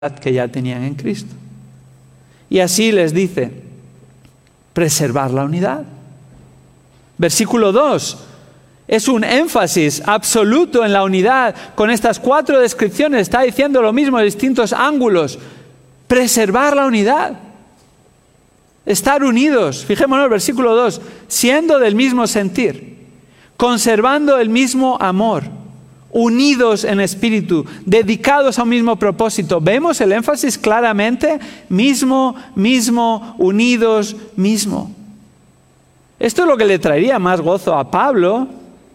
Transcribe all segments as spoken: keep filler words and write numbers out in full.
que ya tenían en Cristo. Y así les dice, preservar la unidad. Versículo dos, es un énfasis absoluto en la unidad. Con estas cuatro descripciones está diciendo lo mismo de distintos ángulos. Preservar la unidad. Estar unidos. Fijémonos, versículo dos, siendo del mismo sentir, conservando el mismo amor, unidos en espíritu, dedicados a un mismo propósito. ¿Vemos el énfasis claramente? Mismo, mismo, unidos, mismo. Esto es lo que le traería más gozo a Pablo,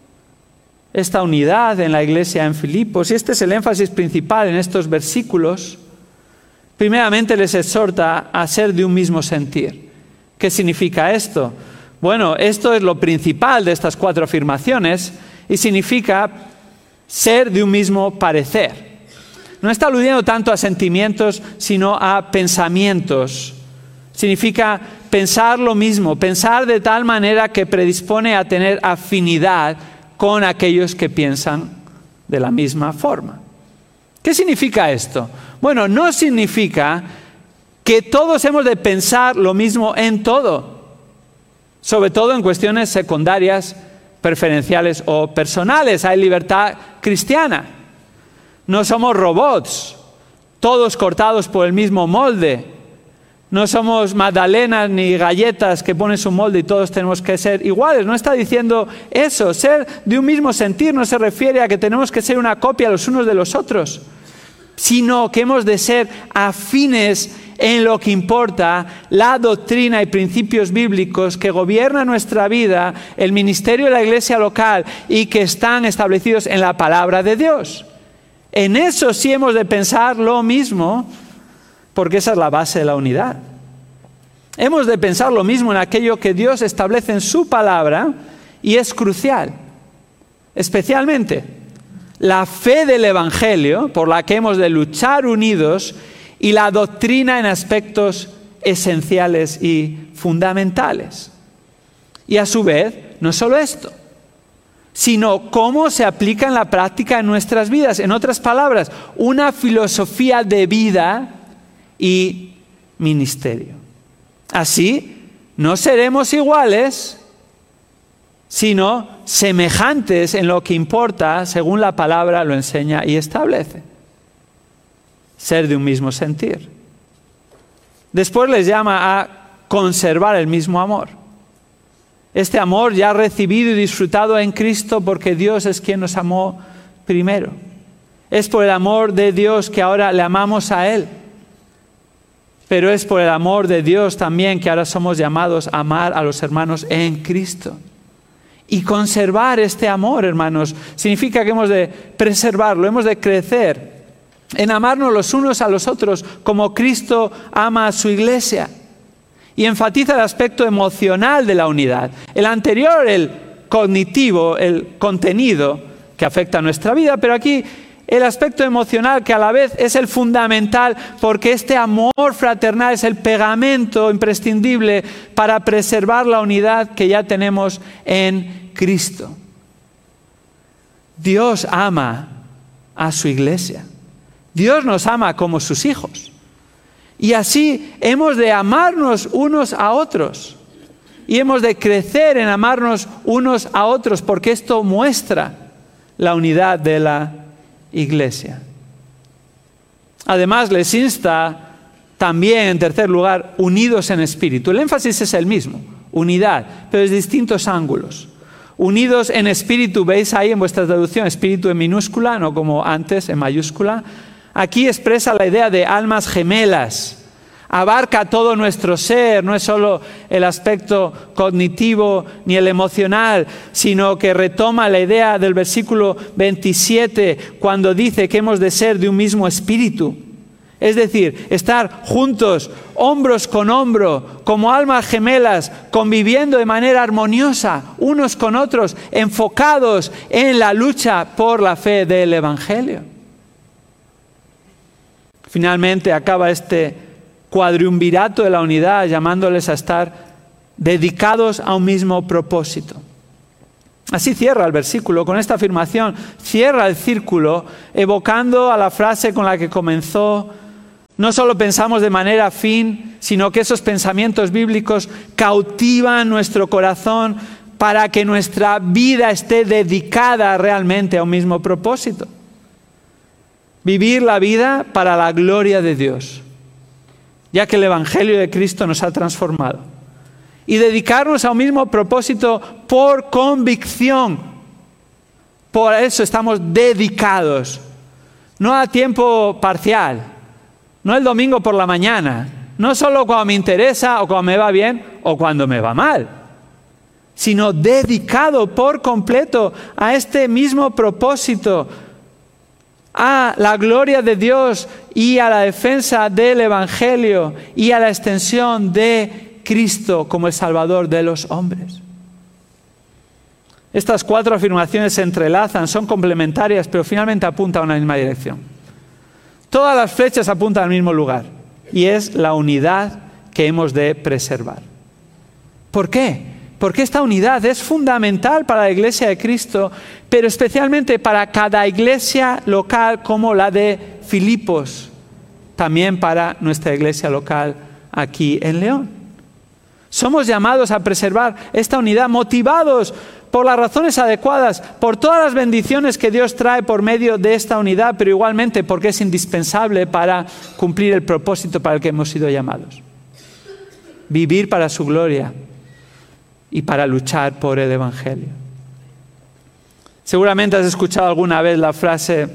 esta unidad en la iglesia en Filipos, y este es el énfasis principal en estos versículos. Primeramente les exhorta a ser de un mismo sentir. ¿Qué significa esto? Bueno, esto es lo principal de estas cuatro afirmaciones y significa ser de un mismo parecer. No está aludiendo tanto a sentimientos, sino a pensamientos. Significa pensar lo mismo, pensar de tal manera que predispone a tener afinidad con aquellos que piensan de la misma forma. ¿Qué significa esto? Bueno, no significa que todos hemos de pensar lo mismo en todo, sobre todo en cuestiones secundarias, preferenciales o personales. Hay libertad cristiana. No somos robots, todos cortados por el mismo molde. No somos magdalenas ni galletas que ponen su molde y todos tenemos que ser iguales. No está diciendo eso. Ser de un mismo sentir no se refiere a que tenemos que ser una copia los unos de los otros, sino que hemos de ser afines en lo que importa, la doctrina y principios bíblicos que gobiernan nuestra vida, el ministerio de la iglesia local y que están establecidos en la palabra de Dios. En eso sí hemos de pensar lo mismo, porque esa es la base de la unidad. Hemos de pensar lo mismo en aquello que Dios establece en su palabra y es crucial, especialmente la fe del Evangelio, por la que hemos de luchar unidos, y la doctrina en aspectos esenciales y fundamentales. Y a su vez, no solo esto, sino cómo se aplica en la práctica en nuestras vidas. En otras palabras, una filosofía de vida y ministerio. Así, no seremos iguales, sino semejantes en lo que importa, según la palabra lo enseña y establece. Ser de un mismo sentir. Después les llama a conservar el mismo amor. Este amor ya recibido y disfrutado en Cristo porque Dios es quien nos amó primero. Es por el amor de Dios que ahora le amamos a Él. Pero es por el amor de Dios también que ahora somos llamados a amar a los hermanos en Cristo. Y conservar este amor, hermanos, significa que hemos de preservarlo, hemos de crecer en amarnos los unos a los otros como Cristo ama a su iglesia. Y enfatiza el aspecto emocional de la unidad. El anterior, el cognitivo, el contenido que afecta a nuestra vida, pero aquí el aspecto emocional que a la vez es el fundamental, porque este amor fraternal es el pegamento imprescindible para preservar la unidad que ya tenemos en Cristo. Dios ama a su iglesia. Dios nos ama como sus hijos. Y así hemos de amarnos unos a otros. Y hemos de crecer en amarnos unos a otros, porque esto muestra la unidad de la iglesia. Además, les insta también, en tercer lugar, unidos en espíritu. El énfasis es el mismo, unidad, pero desde distintos ángulos. Unidos en espíritu, veis ahí en vuestra traducción, espíritu en minúscula, no como antes en mayúscula. Aquí expresa la idea de almas gemelas. Abarca todo nuestro ser, no es solo el aspecto cognitivo ni el emocional, sino que retoma la idea del versículo veintisiete cuando dice que hemos de ser de un mismo espíritu. Es decir, estar juntos, hombros con hombro, como almas gemelas, conviviendo de manera armoniosa, unos con otros, enfocados en la lucha por la fe del Evangelio. Finalmente acaba este cuadriumvirato de la unidad llamándoles a estar dedicados a un mismo propósito. Así cierra el versículo, con esta afirmación cierra el círculo, evocando a la frase con la que comenzó No solo pensamos de manera afín, sino que esos pensamientos bíblicos cautivan nuestro corazón para que nuestra vida esté dedicada realmente a un mismo propósito. Vivir la vida para la gloria de Dios, ya que el Evangelio de Cristo nos ha transformado. Y dedicarnos a un mismo propósito por convicción. Por eso estamos dedicados. No a tiempo parcial. No el domingo por la mañana. No solo cuando me interesa o cuando me va bien o cuando me va mal. Sino dedicado por completo a este mismo propósito. A la gloria de Dios y a la defensa del Evangelio y a la extensión de Cristo como el Salvador de los hombres. Estas cuatro afirmaciones se entrelazan, son complementarias, pero finalmente apuntan a una misma dirección. Todas las flechas apuntan al mismo lugar, y es la unidad que hemos de preservar. ¿Por qué? Porque esta unidad es fundamental para la Iglesia de Cristo, pero especialmente para cada iglesia local como la de Filipos, también para nuestra iglesia local aquí en León. Somos llamados a preservar esta unidad motivados por las razones adecuadas, por todas las bendiciones que Dios trae por medio de esta unidad, pero igualmente porque es indispensable para cumplir el propósito para el que hemos sido llamados. Vivir para su gloria y para luchar por el Evangelio. Seguramente has escuchado alguna vez la frase,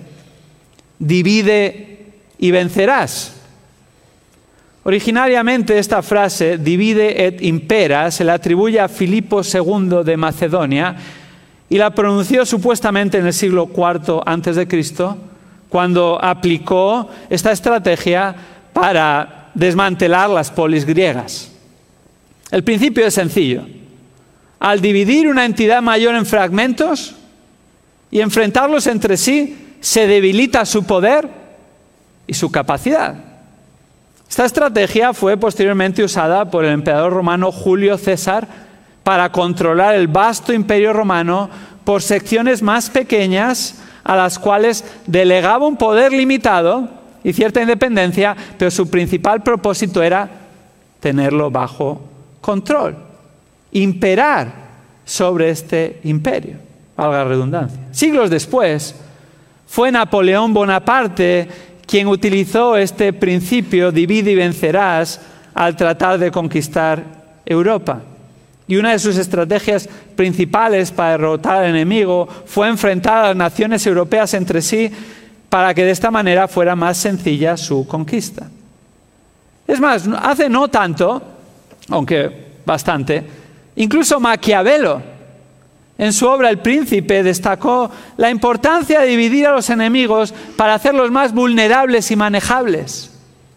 divide y vencerás. Originariamente esta frase, divide et impera, se la atribuye a Filipo segundo de Macedonia y la pronunció supuestamente en el siglo cuarto antes de Cristo, cuando aplicó esta estrategia para desmantelar las polis griegas. El principio es sencillo. Al dividir una entidad mayor en fragmentos y enfrentarlos entre sí, se debilita su poder y su capacidad. Esta estrategia fue posteriormente usada por el emperador romano Julio César para controlar el vasto imperio romano por secciones más pequeñas a las cuales delegaba un poder limitado y cierta independencia, pero su principal propósito era tenerlo bajo control, imperar sobre este imperio, valga la redundancia. Siglos después, fue Napoleón Bonaparte quien utilizó este principio, divide y vencerás, al tratar de conquistar Europa. Y una de sus estrategias principales para derrotar al enemigo fue enfrentar a las naciones europeas entre sí para que de esta manera fuera más sencilla su conquista. Es más, hace no tanto, aunque bastante, incluso Maquiavelo, en su obra El Príncipe, destacó la importancia de dividir a los enemigos para hacerlos más vulnerables y manejables.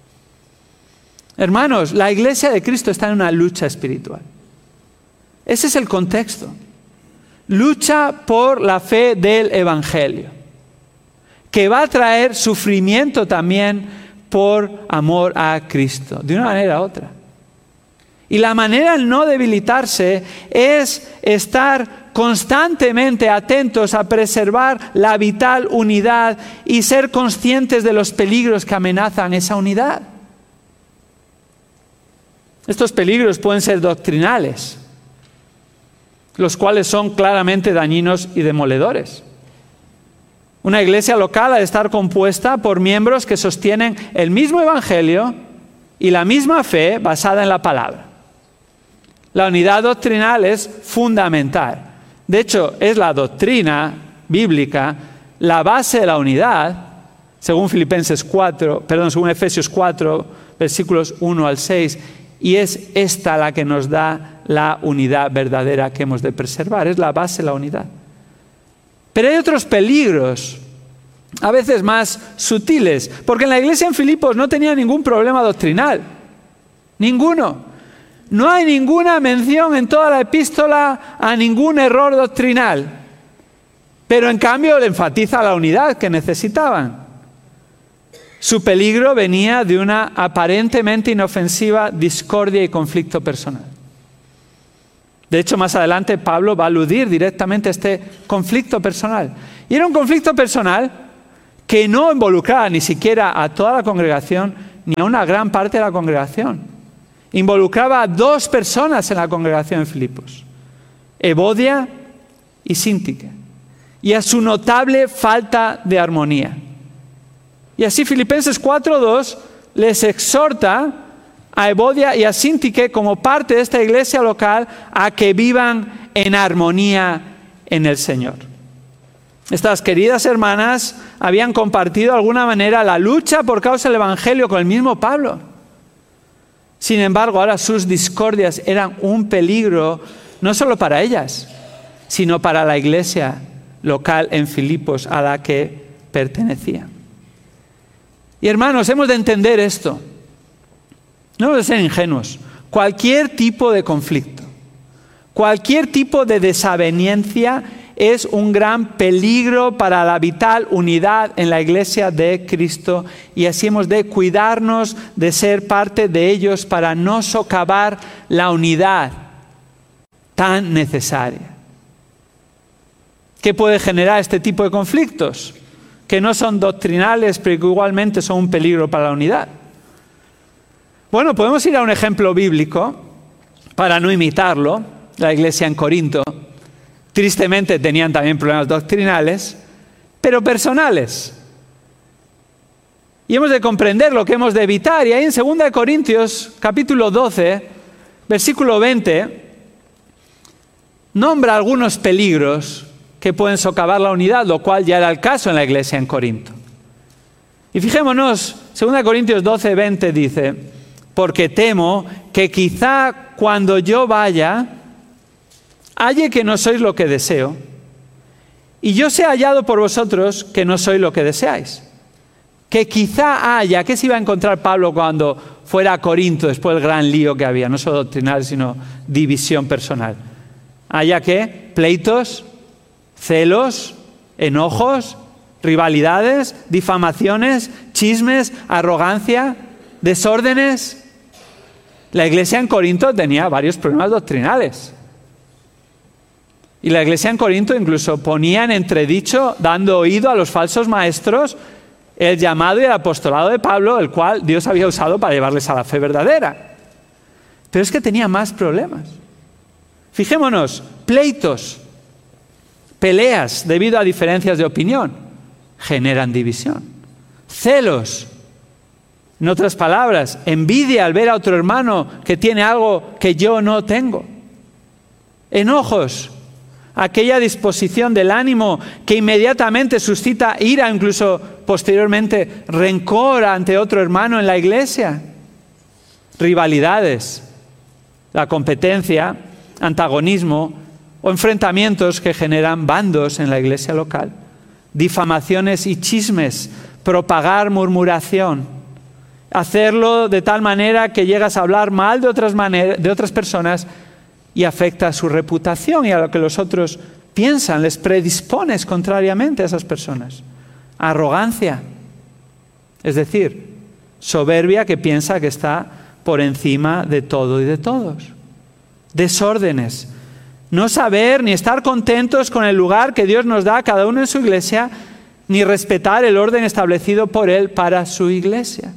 Hermanos, la Iglesia de Cristo está en una lucha espiritual. Ese es el contexto. Lucha por la fe del Evangelio, que va a traer sufrimiento también por amor a Cristo, de una manera u otra. Y la manera de no debilitarse es estar constantemente atentos a preservar la vital unidad y ser conscientes de los peligros que amenazan esa unidad. Estos peligros pueden ser doctrinales, los cuales son claramente dañinos y demoledores. Una iglesia local ha de estar compuesta por miembros que sostienen el mismo evangelio y la misma fe basada en la palabra. La unidad doctrinal es fundamental. De hecho, es la doctrina bíblica la base de la unidad, según Filipenses cuatro, perdón, según Efesios cuatro, versículos uno al seis, y es esta la que nos da la unidad verdadera que hemos de preservar, es la base de la unidad. Pero hay otros peligros, a veces más sutiles, porque en la iglesia en Filipos no tenía ningún problema doctrinal, ninguno. No hay ninguna mención en toda la epístola a ningún error doctrinal, pero en cambio le enfatiza la unidad que necesitaban. Su peligro venía de una aparentemente inofensiva discordia y conflicto personal. De hecho, más adelante Pablo va a aludir directamente a este conflicto personal. Y era un conflicto personal que no involucraba ni siquiera a toda la congregación, ni a una gran parte de la congregación. Involucraba a dos personas en la congregación de Filipos, Evodia y Síntique, y a su notable falta de armonía. Y así Filipenses cuatro dos les exhorta a Evodia y a Síntique como parte de esta iglesia local a que vivan en armonía en el Señor. Estas queridas hermanas habían compartido de alguna manera la lucha por causa del Evangelio con el mismo Pablo. Sin embargo, ahora sus discordias eran un peligro no solo para ellas, sino para la iglesia local en Filipos a la que pertenecían. Y hermanos, hemos de entender esto. No hemos de ser ingenuos. Cualquier tipo de conflicto, cualquier tipo de desaveniencia es un gran peligro para la vital unidad en la iglesia de Cristo, y así hemos de cuidarnos de ser parte de ellos para no socavar la unidad tan necesaria. ¿Qué puede generar este tipo de conflictos? Que no son doctrinales, pero que igualmente son un peligro para la unidad. Bueno, podemos ir a un ejemplo bíblico para no imitarlo. La iglesia en Corinto, tristemente, tenían también problemas doctrinales, pero personales. Y hemos de comprender lo que hemos de evitar. Y ahí en segunda de Corintios, capítulo doce, versículo veinte, nombra algunos peligros que pueden socavar la unidad, lo cual ya era el caso en la iglesia en Corinto. Y fijémonos, segunda de Corintios doce, veinte dice: porque temo que quizá cuando yo vaya, halle que no sois lo que deseo, y yo sea hallado por vosotros que no sois lo que deseáis. Que quizá haya, ¿qué se iba a encontrar Pablo cuando fuera a Corinto después del gran lío que había? No solo doctrinal, sino división personal. ¿Haya qué? Pleitos, celos, enojos, rivalidades, difamaciones, chismes, arrogancia, desórdenes. La iglesia en Corinto tenía varios problemas doctrinales. Y la iglesia en Corinto incluso ponía en entredicho, dando oído a los falsos maestros, el llamado y el apostolado de Pablo, el cual Dios había usado para llevarles a la fe verdadera. Pero es que tenía más problemas. Fijémonos, pleitos, peleas debido a diferencias de opinión, generan división. Celos, en otras palabras, envidia al ver a otro hermano que tiene algo que yo no tengo. Enojos, aquella disposición del ánimo que inmediatamente suscita ira, incluso posteriormente rencor ante otro hermano en la iglesia. Rivalidades, la competencia, antagonismo o enfrentamientos que generan bandos en la iglesia local. Difamaciones y chismes, propagar murmuración, hacerlo de tal manera que llegas a hablar mal de otras, maneras, de otras personas y afecta a su reputación y a lo que los otros piensan, les predispones contrariamente a esas personas. Arrogancia, es decir, soberbia que piensa que está por encima de todo y de todos. Desórdenes, no saber ni estar contentos con el lugar que Dios nos da a cada uno en su iglesia, ni respetar el orden establecido por Él para su iglesia.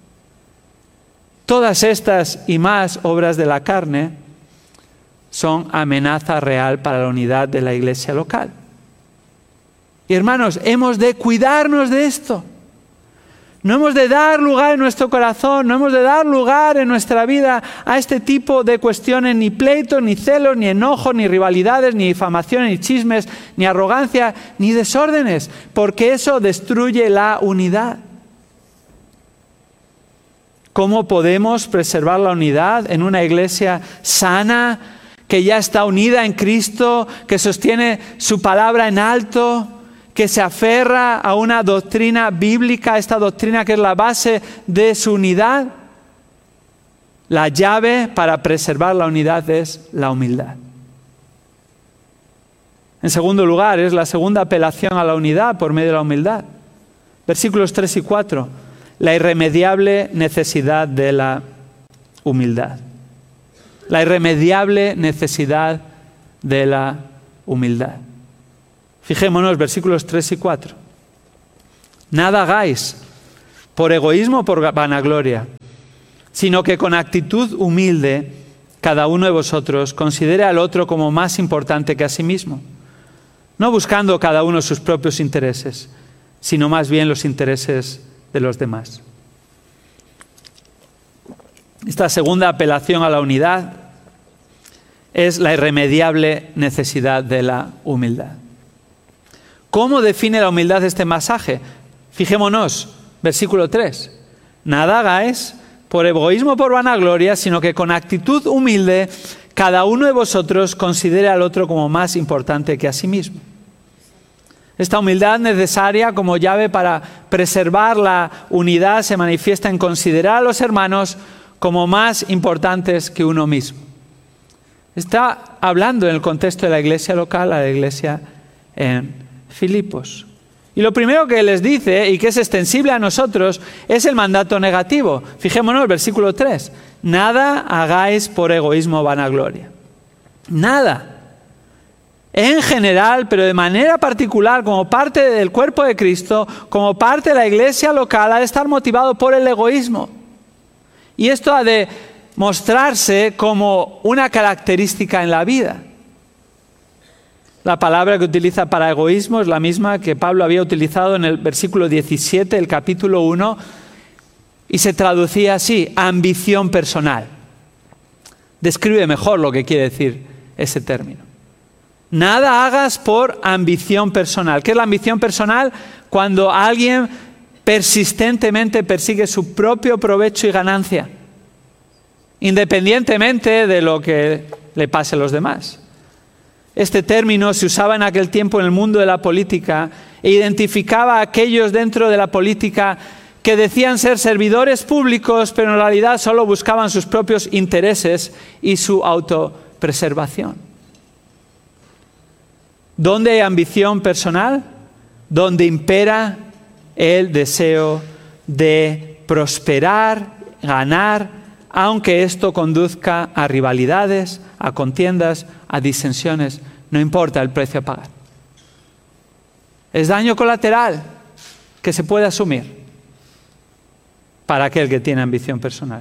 Todas estas y más obras de la carne son amenaza real para la unidad de la iglesia local. Y hermanos, hemos de cuidarnos de esto. No hemos de dar lugar en nuestro corazón, no hemos de dar lugar en nuestra vida a este tipo de cuestiones, ni pleitos, ni celos, ni enojos, ni rivalidades, ni difamaciones, ni chismes, ni arrogancia, ni desórdenes, porque eso destruye la unidad. ¿Cómo podemos preservar la unidad en una iglesia sana, que ya está unida en Cristo, que sostiene su palabra en alto, que se aferra a una doctrina bíblica, esta doctrina que es la base de su unidad? La llave para preservar la unidad es la humildad. En segundo lugar, es la segunda apelación a la unidad por medio de la humildad. Versículos tres y cuatro. La irremediable necesidad de la humildad. La irremediable necesidad de la humildad. Fijémonos, versículos tres y cuatro. Nada hagáis por egoísmo o por vanagloria, sino que con actitud humilde cada uno de vosotros considere al otro como más importante que a sí mismo, no buscando cada uno sus propios intereses, sino más bien los intereses de los demás. Esta segunda apelación a la unidad es la irremediable necesidad de la humildad. ¿Cómo define la humildad este pasaje? Fijémonos, versículo tres. Nada hagáis por egoísmo o por vanagloria, sino que con actitud humilde cada uno de vosotros considere al otro como más importante que a sí mismo. Esta humildad necesaria como llave para preservar la unidad se manifiesta en considerar a los hermanos como más importantes que uno mismo. Está hablando en el contexto de la iglesia local, a la iglesia en Filipos. Y lo primero que les dice, y que es extensible a nosotros, es el mandato negativo. Fijémonos, el versículo tres. Nada hagáis por egoísmo o vanagloria. Nada. En general, pero de manera particular, como parte del cuerpo de Cristo, como parte de la iglesia local, ha de estar motivado por el egoísmo. Y esto ha de mostrarse como una característica en la vida. La palabra que utiliza para egoísmo es la misma que Pablo había utilizado en el versículo diecisiete del capítulo uno y se traducía así, ambición personal. Describe mejor lo que quiere decir ese término. Nada hagas por ambición personal. ¿Qué es la ambición personal? Cuando alguien persistentemente persigue su propio provecho y ganancia, independientemente de lo que le pase a los demás. Este término se usaba en aquel tiempo en el mundo de la política e identificaba a aquellos dentro de la política que decían ser servidores públicos, pero en realidad solo buscaban sus propios intereses y su autopreservación. ¿Dónde hay ambición personal? Donde impera el deseo de prosperar, ganar, aunque esto conduzca a rivalidades, a contiendas, a disensiones, no importa el precio a pagar. Es daño colateral que se puede asumir para aquel que tiene ambición personal.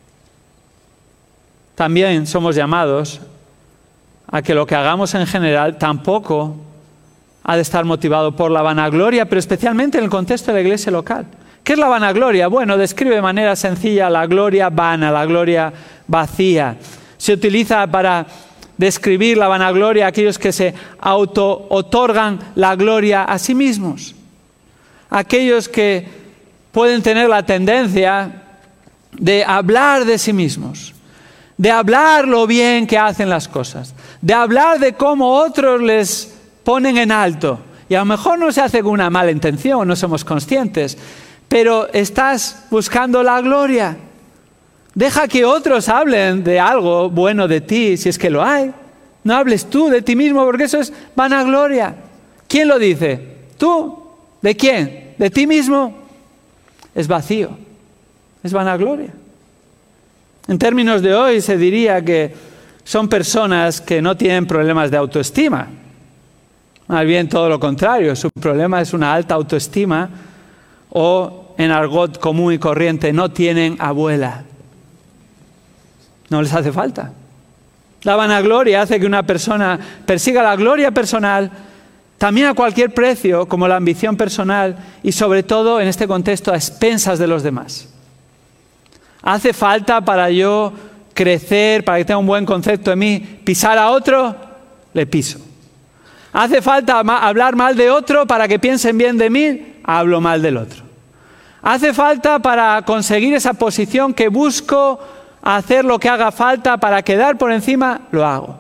También somos llamados a que lo que hagamos en general tampoco ha de estar motivado por la vanagloria, pero especialmente en el contexto de la iglesia local. ¿Qué es la vanagloria? Bueno, describe de manera sencilla la gloria vana, la gloria vacía. Se utiliza para describir la vanagloria a aquellos que se auto-otorgan la gloria a sí mismos. Aquellos que pueden tener la tendencia de hablar de sí mismos, de hablar lo bien que hacen las cosas, de hablar de cómo otros les ponen en alto. Y a lo mejor no se hace con una mala intención, no somos conscientes, pero estás buscando la gloria. Deja que otros hablen de algo bueno de ti, si es que lo hay. No hables tú de ti mismo, porque eso es vanagloria. ¿Quién lo dice? ¿Tú? ¿De quién? ¿De ti mismo? Es vacío, es vanagloria. En términos de hoy se diría que son personas que no tienen problemas de autoestima. Más bien todo lo contrario, su problema es una alta autoestima o, en argot común y corriente, no tienen abuela. No les hace falta. La vanagloria hace que una persona persiga la gloria personal, también a cualquier precio, como la ambición personal, y sobre todo, en este contexto, a expensas de los demás. ¿Hace falta para yo crecer, para que tenga un buen concepto de mí, pisar a otro? Le piso. ¿Hace falta hablar mal de otro para que piensen bien de mí? Hablo mal del otro. ¿Hace falta para conseguir esa posición que busco hacer lo que haga falta para quedar por encima? Lo hago.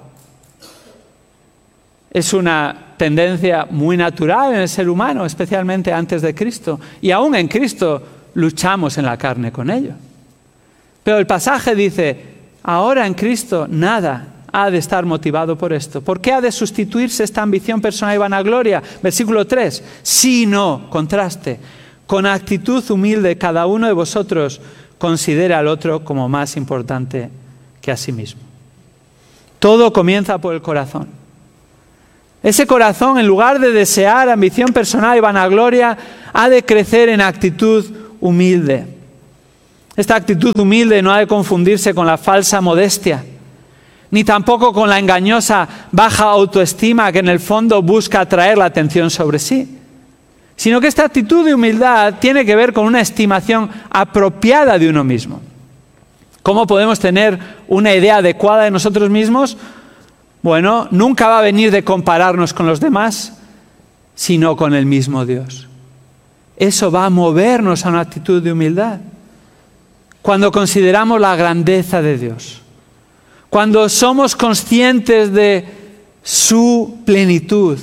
Es una tendencia muy natural en el ser humano, especialmente antes de Cristo. Y aún en Cristo luchamos en la carne con ello. Pero el pasaje dice, ahora en Cristo nada ha de estar motivado por esto. ¿Por qué ha de sustituirse esta ambición personal y vanagloria? Versículo tres, sino, contraste, con actitud humilde cada uno de vosotros considera al otro como más importante que a sí mismo. Todo comienza por el corazón. Ese corazón, en lugar de desear ambición personal y vanagloria, ha de crecer en actitud humilde. Esta actitud humilde no ha de confundirse con la falsa modestia, ni tampoco con la engañosa baja autoestima que en el fondo busca atraer la atención sobre sí, sino que esta actitud de humildad tiene que ver con una estimación apropiada de uno mismo. ¿Cómo podemos tener una idea adecuada de nosotros mismos? Bueno, nunca va a venir de compararnos con los demás, sino con el mismo Dios. Eso va a movernos a una actitud de humildad. Cuando consideramos la grandeza de Dios, cuando somos conscientes de su plenitud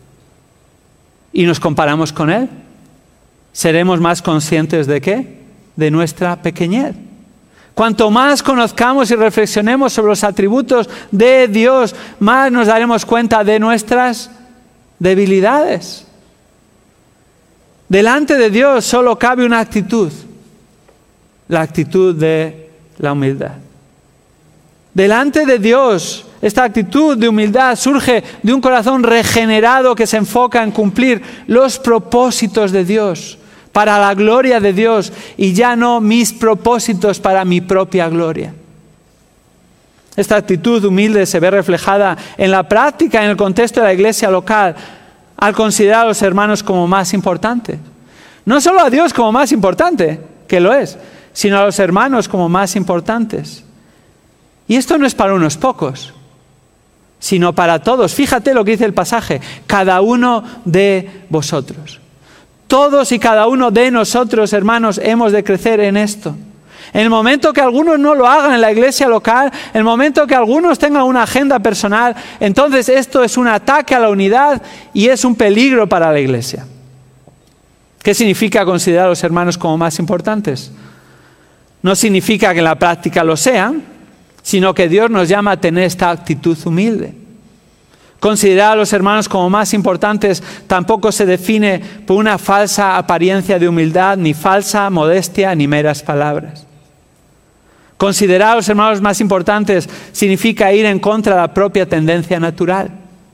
y nos comparamos con Él, seremos más conscientes ¿de qué? De nuestra pequeñez. Cuanto más conozcamos y reflexionemos sobre los atributos de Dios, más nos daremos cuenta de nuestras debilidades. Delante de Dios solo cabe una actitud, la actitud de la humildad. Delante de Dios, esta actitud de humildad surge de un corazón regenerado que se enfoca en cumplir los propósitos de Dios, para la gloria de Dios y ya no mis propósitos para mi propia gloria. Esta actitud humilde se ve reflejada en la práctica, en el contexto de la iglesia local, al considerar a los hermanos como más importantes. No solo a Dios como más importante, que lo es, sino a los hermanos como más importantes. Y esto no es para unos pocos, sino para todos. Fíjate lo que dice el pasaje, cada uno de vosotros. Todos y cada uno de nosotros, hermanos, hemos de crecer en esto. En el momento que algunos no lo hagan en la iglesia local, en el momento que algunos tengan una agenda personal, entonces esto es un ataque a la unidad y es un peligro para la iglesia. ¿Qué significa considerar a los hermanos como más importantes? No significa que en la práctica lo sean, sino que Dios nos llama a tener esta actitud humilde. Considerar a los hermanos como más importantes tampoco se define por una falsa apariencia de humildad, ni falsa modestia, ni meras palabras. Considerar a los hermanos más importantes significa ir en contra de la propia tendencia natural.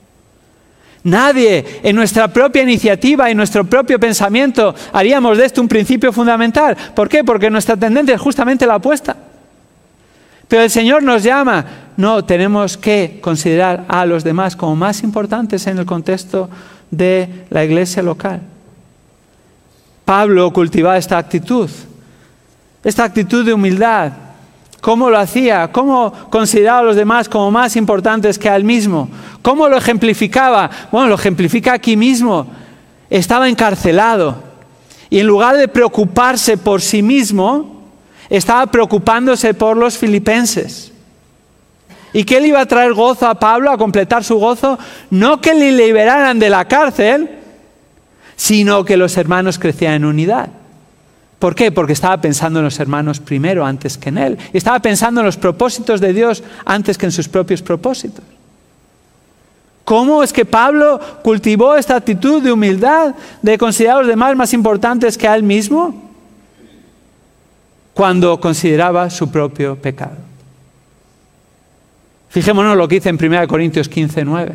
Nadie en nuestra propia iniciativa y nuestro propio pensamiento haríamos de esto un principio fundamental. ¿Por qué? Porque nuestra tendencia es justamente la opuesta. Pero el Señor nos llama, no, tenemos que considerar a los demás como más importantes en el contexto de la iglesia local. Pablo cultivaba esta actitud, esta actitud de humildad. ¿Cómo lo hacía? ¿Cómo consideraba a los demás como más importantes que a él mismo? ¿Cómo lo ejemplificaba? Bueno, lo ejemplifica aquí mismo. Estaba encarcelado y en lugar de preocuparse por sí mismo, estaba preocupándose por los filipenses. ¿Y qué le iba a traer gozo a Pablo, a completar su gozo? No que le liberaran de la cárcel, sino que los hermanos crecían en unidad. ¿Por qué? Porque estaba pensando en los hermanos primero, antes que en él. Y estaba pensando en los propósitos de Dios antes que en sus propios propósitos. ¿Cómo es que Pablo cultivó esta actitud de humildad, de considerar a los demás más importantes que a él mismo? Cuando consideraba su propio pecado. Fijémonos lo que dice en primera Corintios quince, nueve.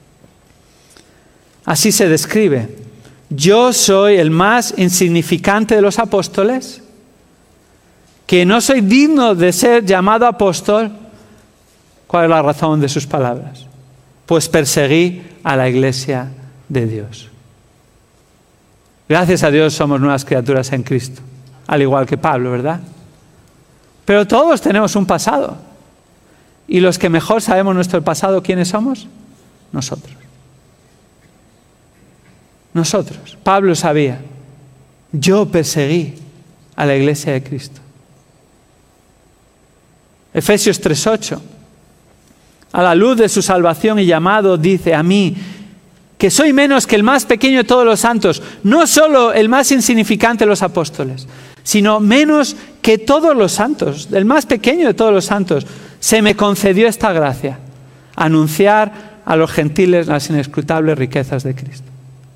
Así se describe. Yo soy el más insignificante de los apóstoles, que no soy digno de ser llamado apóstol. ¿Cuál es la razón de sus palabras? Pues perseguí a la iglesia de Dios. Gracias a Dios somos nuevas criaturas en Cristo. Al igual que Pablo, ¿verdad? Pero todos tenemos un pasado. Y los que mejor sabemos nuestro pasado, ¿quiénes somos? Nosotros. Nosotros. Pablo sabía. Yo perseguí a la iglesia de Cristo. Efesios tres, ocho. A la luz de su salvación y llamado, dice a mí, que soy menos que el más pequeño de todos los santos, no solo el más insignificante de los apóstoles, sino menos que todos los santos, el más pequeño de todos los santos. Se me concedió esta gracia, anunciar a los gentiles las inescrutables riquezas de Cristo.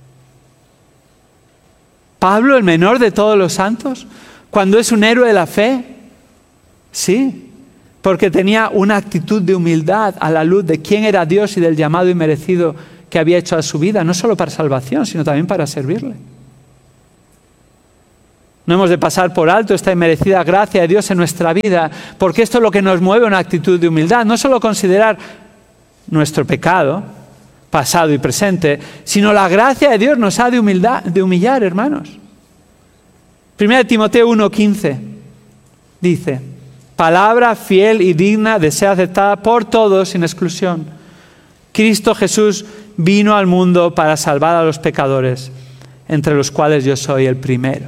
Pablo, el menor de todos los santos, cuando es un héroe de la fe, sí, porque tenía una actitud de humildad a la luz de quién era Dios y del llamado inmerecido que había hecho a su vida, no solo para salvación, sino también para servirle. No hemos de pasar por alto esta inmerecida gracia de Dios en nuestra vida, porque esto es lo que nos mueve a una actitud de humildad. No solo considerar nuestro pecado, pasado y presente, sino la gracia de Dios nos ha de, humildad, de humillar, hermanos. Primera de Timoteo uno quince dice: palabra fiel y digna de ser aceptada por todos sin exclusión. Cristo Jesús vino al mundo para salvar a los pecadores, entre los cuales yo soy el primero.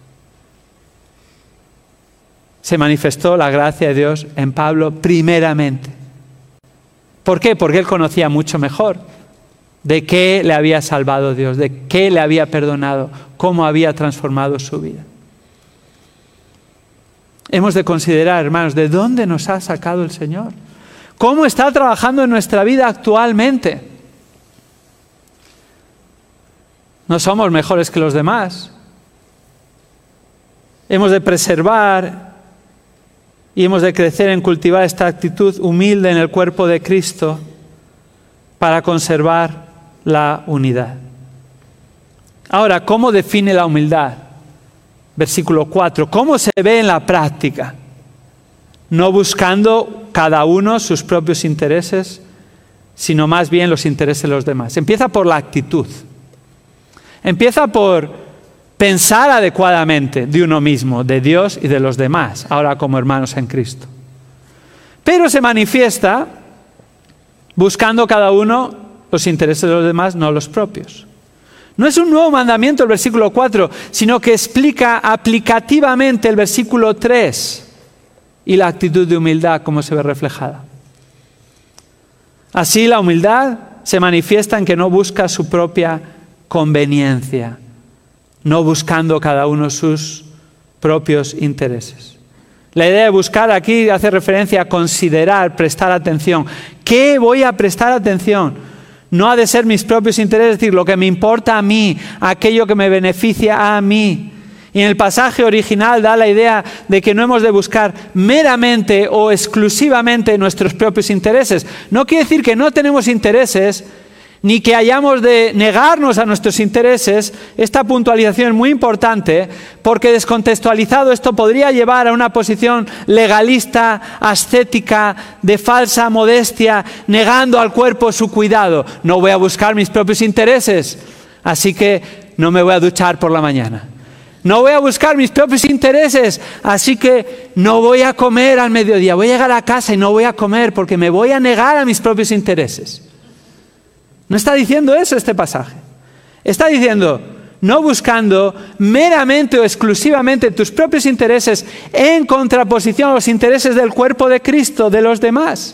Se manifestó la gracia de Dios en Pablo primeramente. ¿Por qué? Porque él conocía mucho mejor de qué le había salvado Dios, de qué le había perdonado, cómo había transformado su vida. Hemos de considerar, hermanos, de dónde nos ha sacado el Señor. ¿Cómo está trabajando en nuestra vida actualmente? No somos mejores que los demás. Hemos de preservar y hemos de crecer en cultivar esta actitud humilde en el cuerpo de Cristo para conservar la unidad. Ahora, ¿cómo define la humildad? Versículo cuatro. ¿Cómo se ve en la práctica? No buscando cada uno sus propios intereses, sino más bien los intereses de los demás. Empieza por la actitud. Empieza por pensar adecuadamente de uno mismo, de Dios y de los demás, ahora como hermanos en Cristo. Pero se manifiesta buscando cada uno los intereses de los demás, no los propios. No es un nuevo mandamiento el versículo cuatro, sino que explica aplicativamente el versículo tres y la actitud de humildad como se ve reflejada. Así la humildad se manifiesta en que no busca su propia conveniencia, no buscando cada uno sus propios intereses. La idea de buscar aquí hace referencia a considerar, prestar atención. ¿Qué voy a prestar atención? No ha de ser mis propios intereses, es decir, lo que me importa a mí, aquello que me beneficia a mí. Y en el pasaje original da la idea de que no hemos de buscar meramente o exclusivamente nuestros propios intereses. No quiere decir que no tenemos intereses, ni que hayamos de negarnos a nuestros intereses. Esta puntualización es muy importante, porque descontextualizado esto podría llevar a una posición legalista, ascética, de falsa modestia, negando al cuerpo su cuidado. No voy a buscar mis propios intereses, así que no me voy a duchar por la mañana. No voy a buscar mis propios intereses, así que no voy a comer al mediodía. Voy a llegar a casa y no voy a comer porque me voy a negar a mis propios intereses. No está diciendo eso este pasaje. Está diciendo, no buscando meramente o exclusivamente tus propios intereses en contraposición a los intereses del cuerpo de Cristo, de los demás.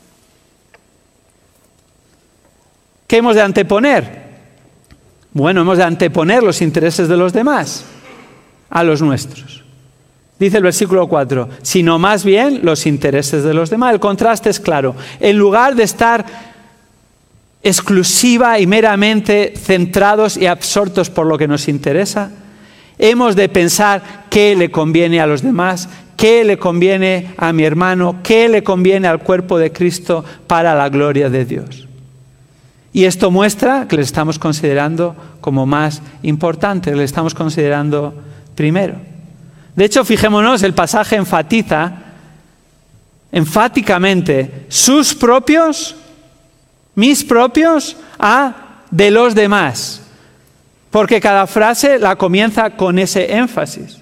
¿Qué hemos de anteponer? Bueno, hemos de anteponer los intereses de los demás a los nuestros. Dice el versículo cuatro, sino más bien los intereses de los demás. El contraste es claro. En lugar de estar exclusiva y meramente centrados y absortos por lo que nos interesa, hemos de pensar qué le conviene a los demás, qué le conviene a mi hermano, qué le conviene al cuerpo de Cristo para la gloria de Dios. Y esto muestra que le estamos considerando como más importante, le estamos considerando primero. De hecho, fijémonos, el pasaje enfatiza enfáticamente sus propios, mis propios, a de los demás. Porque cada frase la comienza con ese énfasis.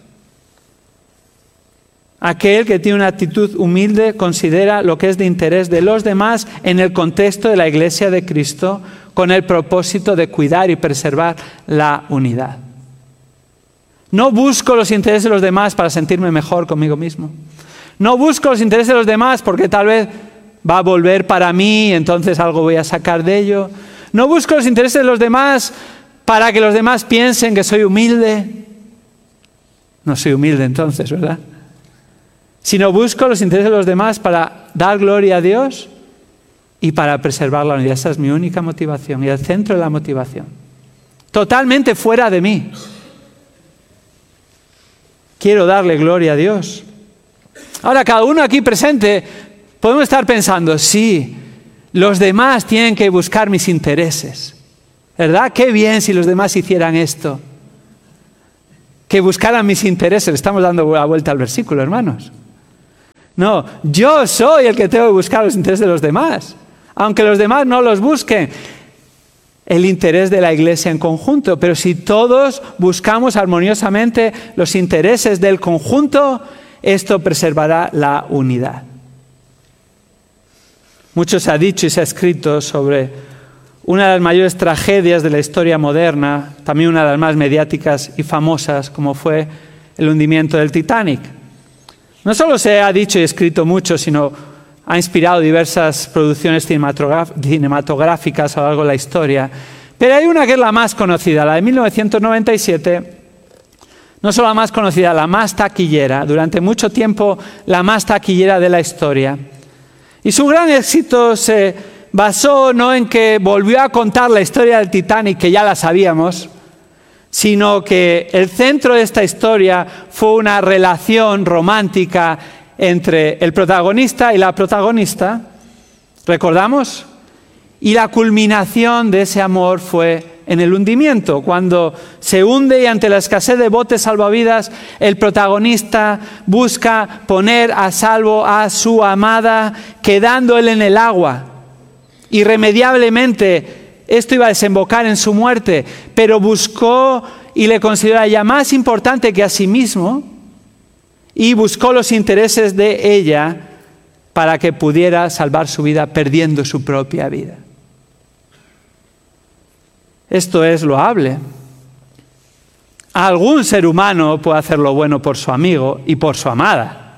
Aquel que tiene una actitud humilde considera lo que es de interés de los demás en el contexto de la Iglesia de Cristo, con el propósito de cuidar y preservar la unidad. No busco los intereses de los demás para sentirme mejor conmigo mismo. No busco los intereses de los demás porque tal vez va a volver para mí, entonces algo voy a sacar de ello. No busco los intereses de los demás para que los demás piensen que soy humilde. No soy humilde entonces, ¿verdad? Sino busco los intereses de los demás para dar gloria a Dios y para preservar la unidad. Esa es mi única motivación y el centro de la motivación. Totalmente fuera de mí. Quiero darle gloria a Dios. Ahora, cada uno aquí presente podemos estar pensando, sí, los demás tienen que buscar mis intereses. ¿Verdad? Qué bien si los demás hicieran esto. que buscaran mis intereses. Estamos dando la vuelta al versículo, hermanos. No, yo soy el que tengo que buscar los intereses de los demás, aunque los demás no los busquen. El interés de la iglesia en conjunto, pero si todos buscamos armoniosamente los intereses del conjunto, esto preservará la unidad. Mucho se ha dicho y se ha escrito sobre una de las mayores tragedias de la historia moderna, también una de las más mediáticas y famosas, como fue el hundimiento del Titanic. No solo se ha dicho y escrito mucho, sino ha inspirado diversas producciones cinematográficas a lo largo de la historia. Pero hay una que es la más conocida, la de mil novecientos noventa y siete. No solo la más conocida, la más taquillera. Durante mucho tiempo, la más taquillera de la historia. Y su gran éxito se basó no en que volvió a contar la historia del Titanic, que ya la sabíamos, sino que el centro de esta historia fue una relación romántica entre el protagonista y la protagonista, ¿recordamos? Y la culminación de ese amor fue en el hundimiento, cuando se hunde y ante la escasez de botes salvavidas, el protagonista busca poner a salvo a su amada, quedando él en el agua. Irremediablemente, esto iba a desembocar en su muerte, pero buscó y le consideró ya más importante que a sí mismo, y buscó los intereses de ella para que pudiera salvar su vida perdiendo su propia vida. Esto es loable. Algún ser humano puede hacer lo bueno por su amigo y por su amada.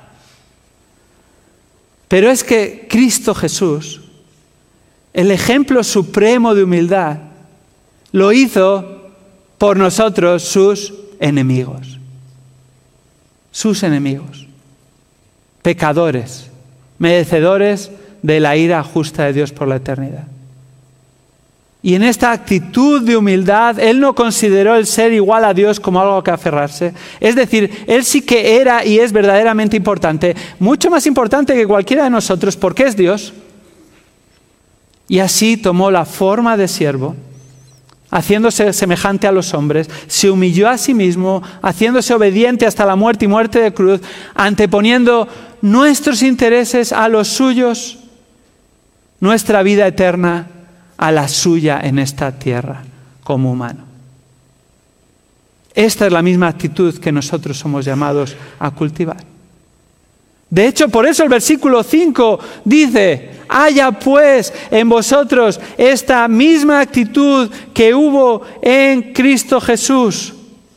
Pero es que Cristo Jesús, el ejemplo supremo de humildad, lo hizo por nosotros, sus enemigos. Sus enemigos, pecadores, merecedores de la ira justa de Dios por la eternidad. Y en esta actitud de humildad, Él no consideró el ser igual a Dios como algo a que aferrarse. Es decir, Él sí que era y es verdaderamente importante, mucho más importante que cualquiera de nosotros, porque es Dios. Y así tomó la forma de siervo, haciéndose semejante a los hombres, se humilló a sí mismo, haciéndose obediente hasta la muerte y muerte de cruz, anteponiendo nuestros intereses a los suyos, nuestra vida eterna a la suya en esta tierra como humano. Esta es la misma actitud que nosotros somos llamados a cultivar. De hecho, por eso el versículo cinco dice: haya pues en vosotros esta misma actitud que hubo en Cristo Jesús.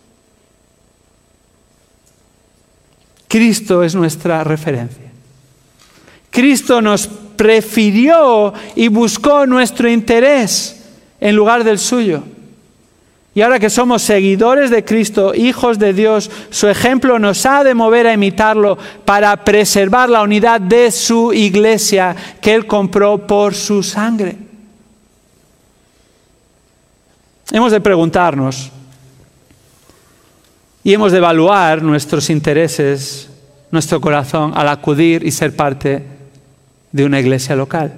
Cristo es nuestra referencia. Cristo nos prefirió y buscó nuestro interés en lugar del suyo. Y ahora que somos seguidores de Cristo, hijos de Dios, su ejemplo nos ha de mover a imitarlo para preservar la unidad de su iglesia que Él compró por su sangre. Hemos de preguntarnos y hemos de evaluar nuestros intereses, nuestro corazón al acudir y ser parte de una iglesia local.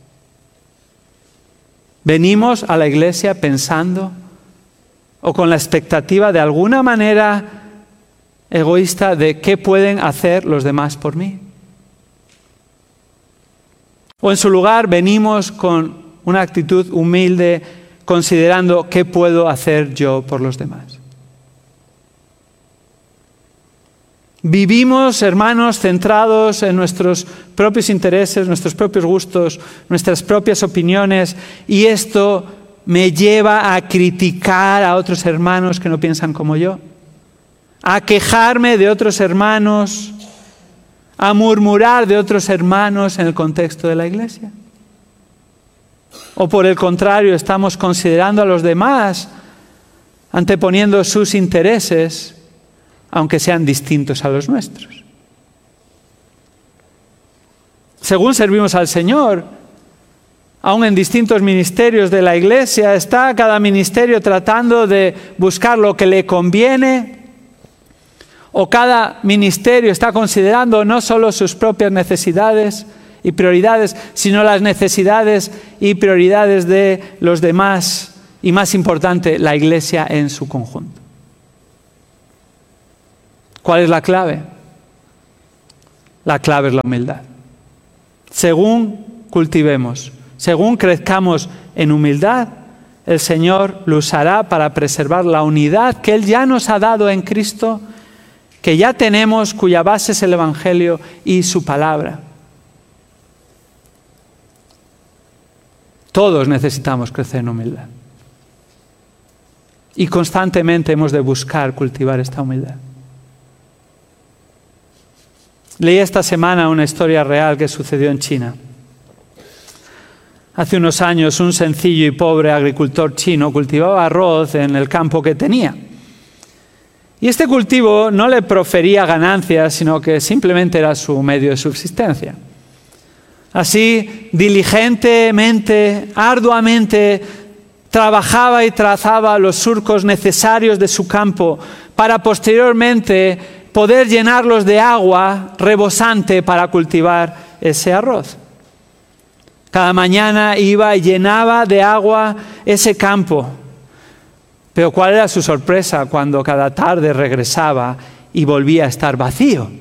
¿Venimos a la iglesia pensando o con la expectativa de alguna manera egoísta de qué pueden hacer los demás por mí? ¿O en su lugar venimos con una actitud humilde considerando qué puedo hacer yo por los demás? Vivimos, hermanos, centrados en nuestros propios intereses, nuestros propios gustos, nuestras propias opiniones, y esto me lleva a criticar a otros hermanos que no piensan como yo, a quejarme de otros hermanos, a murmurar de otros hermanos en el contexto de la iglesia. O por el contrario, estamos considerando a los demás, anteponiendo sus intereses, aunque sean distintos a los nuestros. Según servimos al Señor, aún en distintos ministerios de la iglesia, está cada ministerio tratando de buscar lo que le conviene, o cada ministerio está considerando no solo sus propias necesidades y prioridades, sino las necesidades y prioridades de los demás, y más importante, la iglesia en su conjunto. ¿Cuál es la clave? La clave es la humildad. Según cultivemos, según crezcamos en humildad, el Señor lo usará para preservar la unidad que Él ya nos ha dado en Cristo, que ya tenemos, cuya base es el Evangelio y su palabra. Todos necesitamos crecer en humildad. Y constantemente hemos de buscar cultivar esta humildad. Leí esta semana una historia real que sucedió en China. Hace unos años un sencillo y pobre agricultor chino cultivaba arroz en el campo que tenía. Y este cultivo no le profería ganancias, sino que simplemente era su medio de subsistencia. Así, diligentemente, arduamente, trabajaba y trazaba los surcos necesarios de su campo para posteriormente poder llenarlos de agua rebosante para cultivar ese arroz. Cada mañana iba y llenaba de agua ese campo. Pero ¿cuál era su sorpresa cuando cada tarde regresaba y volvía a estar vacío?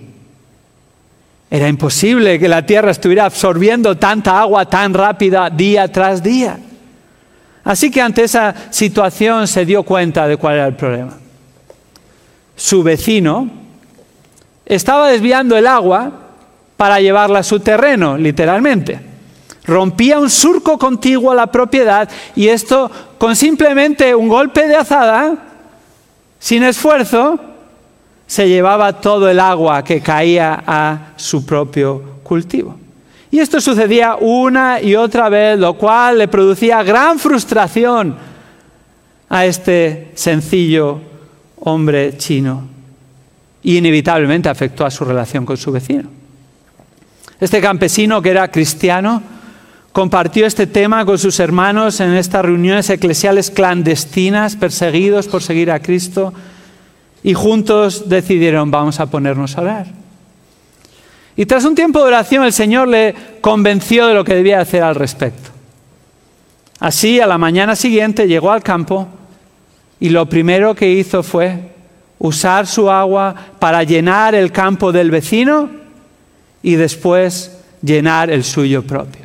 Era imposible que la tierra estuviera absorbiendo tanta agua tan rápida día tras día. Así que ante esa situación se dio cuenta de cuál era el problema. Su vecino estaba desviando el agua para llevarla a su terreno, literalmente. Rompía un surco contiguo a la propiedad y esto, con simplemente un golpe de azada, sin esfuerzo, se llevaba todo el agua que caía a su propio cultivo. Y esto sucedía una y otra vez, lo cual le producía gran frustración a este sencillo hombre chino. Y inevitablemente afectó a su relación con su vecino. Este campesino, que era cristiano, compartió este tema con sus hermanos en estas reuniones eclesiales clandestinas, perseguidos por seguir a Cristo, y juntos decidieron, vamos a ponernos a orar. Y tras un tiempo de oración, el Señor le convenció de lo que debía hacer al respecto. Así, a la mañana siguiente, llegó al campo y lo primero que hizo fue usar su agua para llenar el campo del vecino y después llenar el suyo propio.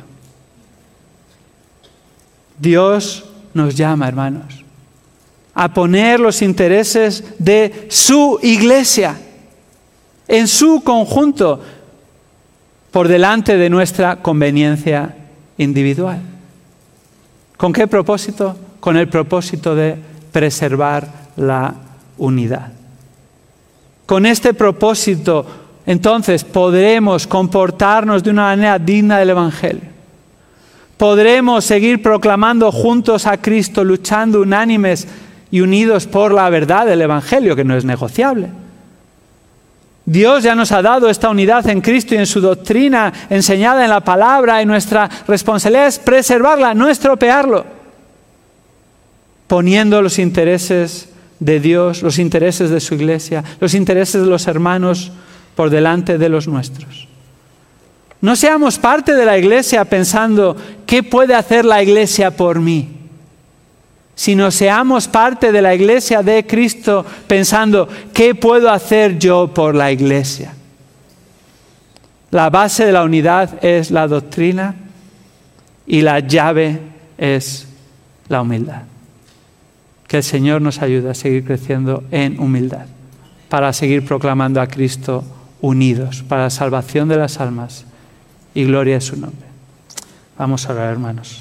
Dios nos llama, hermanos, a poner los intereses de su iglesia en su conjunto por delante de nuestra conveniencia individual. ¿Con qué propósito? Con el propósito de preservar la unidad. Con este propósito, entonces, podremos comportarnos de una manera digna del Evangelio. Podremos seguir proclamando juntos a Cristo, luchando unánimes y unidos por la verdad del Evangelio, que no es negociable. Dios ya nos ha dado esta unidad en Cristo y en su doctrina enseñada en la palabra, y nuestra responsabilidad es preservarla, no estropearlo, poniendo los intereses de Dios, los intereses de su iglesia, los intereses de los hermanos por delante de los nuestros. No seamos parte de la iglesia pensando, ¿qué puede hacer la iglesia por mí? Sino seamos parte de la iglesia de Cristo pensando, ¿qué puedo hacer yo por la iglesia? La base de la unidad es la doctrina y la llave es la humildad. Que el Señor nos ayude a seguir creciendo en humildad, para seguir proclamando a Cristo unidos, para la salvación de las almas y gloria a su nombre. Vamos a orar, hermanos.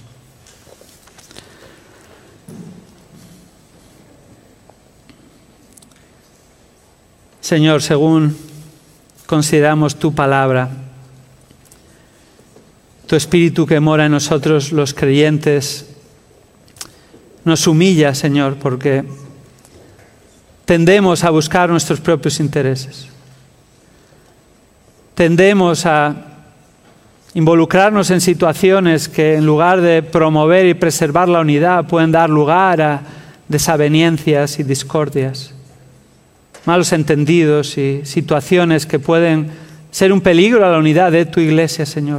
Señor, según consideramos tu palabra, tu Espíritu que mora en nosotros los creyentes, nos humilla, Señor, porque tendemos a buscar nuestros propios intereses. Tendemos a involucrarnos en situaciones que, en lugar de promover y preservar la unidad, pueden dar lugar a desavenencias y discordias, malos entendidos y situaciones que pueden ser un peligro a la unidad de tu iglesia, Señor.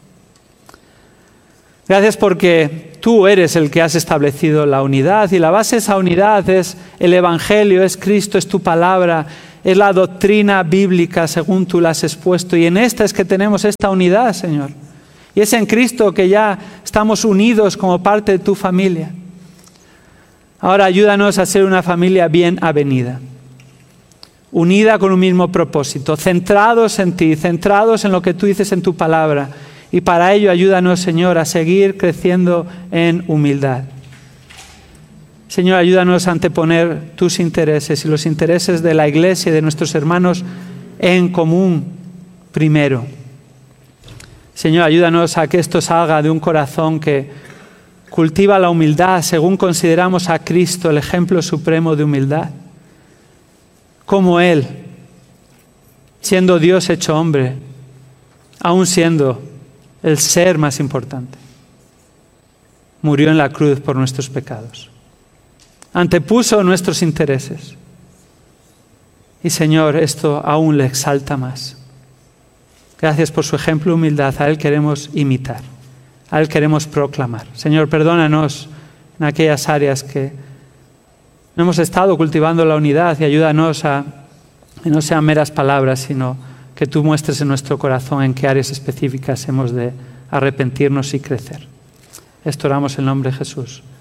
Gracias porque tú eres el que has establecido la unidad, y la base de esa unidad es el Evangelio, es Cristo, es tu palabra, es la doctrina bíblica según tú la has expuesto. Y en esta es que tenemos esta unidad, Señor. Y es en Cristo que ya estamos unidos como parte de tu familia. Ahora ayúdanos a ser una familia bien avenida, unida con un mismo propósito, centrados en ti, centrados en lo que tú dices en tu palabra. Y para ello ayúdanos, Señor, a seguir creciendo en humildad. Señor, ayúdanos a anteponer tus intereses y los intereses de la iglesia y de nuestros hermanos en común primero. Señor, ayúdanos a que esto salga de un corazón que cultiva la humildad según consideramos a Cristo el ejemplo supremo de humildad. Como Él, siendo Dios hecho hombre, aún siendo el ser más importante, murió en la cruz por nuestros pecados. Antepuso nuestros intereses. Y Señor, esto aún le exalta más. Gracias por su ejemplo de humildad. A Él queremos imitar. A Él queremos proclamar. Señor, perdónanos en aquellas áreas que no hemos estado cultivando la unidad y ayúdanos a que no sean meras palabras, sino que tú muestres en nuestro corazón en qué áreas específicas hemos de arrepentirnos y crecer. Esto oramos en el nombre de Jesús.